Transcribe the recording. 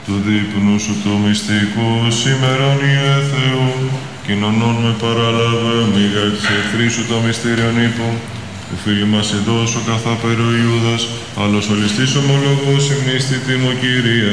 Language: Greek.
του δείπνου σου του μυστικού, σήμερον Υιέ Θεού, κοινωνών με παραλάβε, μίγα της εχθρής σου το μυστήριον ύπο, που φίλοι μας εδώσω καθάπερο Ιούδας, άλλος ολιστής ομολογός, υμνήστη τιμω Κύριε.